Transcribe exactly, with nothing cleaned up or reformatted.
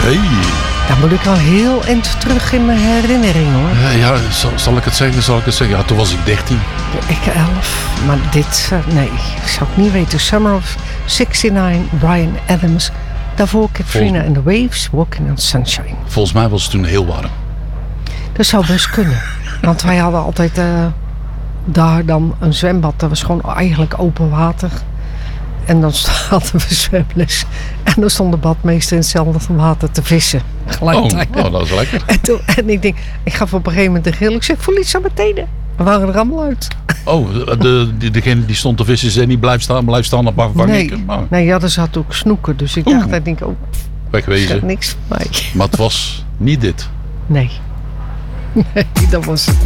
Hey. Dan moet ik al heel eind terug in mijn herinnering hoor. Uh, ja, zal, zal ik het zeggen? Zal ik het zeggen? Ja, toen was ik dertien. Ik elf. Maar dit, uh, nee, zou ik niet weten. Summer of zesenzestig, Bryan Adams. Daarvoor Katrina and the Waves, Walking on Sunshine. Volgens mij was het toen heel warm. Dat zou best kunnen. Want wij hadden altijd uh, daar dan een zwembad. Dat was gewoon eigenlijk open water. En dan hadden we zwemles. En dan stond de badmeester in hetzelfde water te vissen. Gelijktijdig. Oh, oh, dat is lekker. En, toen, en ik denk, ik gaf op een gegeven moment de gil. Ik zeg, voel iets aan mijn tenen. We waren er allemaal uit. Oh, de, de, degene die stond te vissen zei niet blijf staan, blijf staan, dan vang nee, ik hem. Oh. Nee, ja, er zat ook snoeken. Dus ik Oeh. dacht, ik denk, oh, wegwezen. niks voor mij. Maar het was niet dit. Nee. Nee, dat was het.